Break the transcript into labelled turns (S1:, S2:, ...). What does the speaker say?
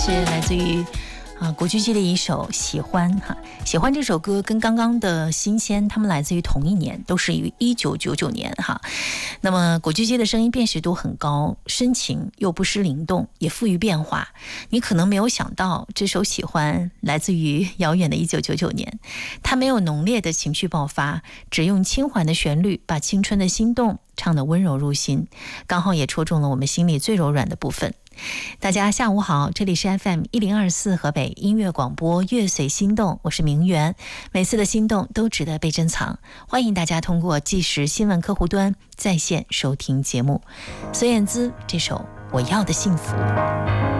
S1: 是来自于古巨基的一首《喜欢》哈，《喜欢》这首歌跟刚刚的《新鲜》他们来自于同一年，都是于1999年哈。那么古巨基的声音辨识度很高，深情又不失灵动，也富于变化。你可能没有想到，这首《喜欢》来自于遥远的1999年，它没有浓烈的情绪爆发，只用轻缓的旋律把青春的心动唱得温柔入心，刚好也戳中了我们心里最柔软的部分。大家下午好，这里是 FM1024 河北音乐广播乐随心动，我是明媛。每次的心动都值得被珍藏，欢迎大家通过即时新闻客户端在线收听节目。孙燕姿这首《我要的幸福》。